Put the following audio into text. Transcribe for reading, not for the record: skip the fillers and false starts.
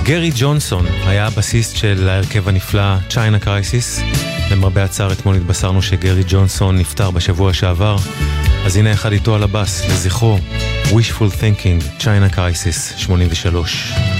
גרי ג'ונסון היה הבסיסט של ההרכב הנפלא צ'יינה קרייסיס. למרבה הצער אתמול התבשרנו שגרי ג'ונסון נפטר בשבוע שעבר, אז הנה אחד איתו על הבאס לזכרו, Wishful Thinking, צ'יינה קרייסיס 83.